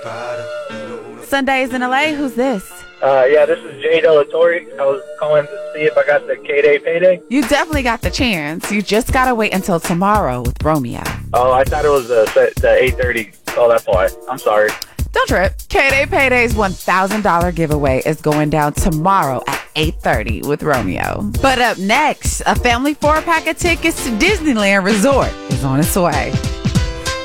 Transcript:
Sundays in LA, who's this? Yeah, this is Jay Delatorre. I was calling to see if I got the K-Day payday. You definitely got the chance. You just gotta wait until tomorrow with Romeo. Oh, I thought it was the 8:30. Oh, that's why. I'm sorry. Don't trip. K-Day Payday's $1,000 giveaway is going down tomorrow at 8:30 with Romeo. But up next, a family 4-pack of tickets to Disneyland Resort is on its way.